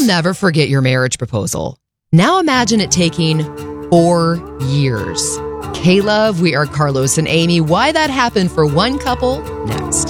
never forget your marriage proposal. Now imagine it taking 4 years. K-Love, we are Carlos and Amy. Why that happened for one couple, next.